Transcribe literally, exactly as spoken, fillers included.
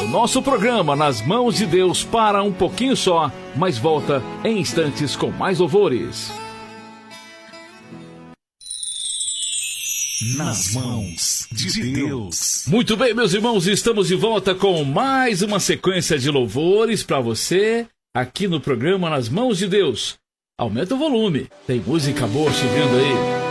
O nosso programa Nas Mãos de Deus para um pouquinho só, mas volta em instantes com mais louvores. Nas Mãos de Deus. Muito bem, meus irmãos, estamos de volta com mais uma sequência de louvores para você, aqui no programa Nas Mãos de Deus. Aumenta o volume, tem música boa chegando aí.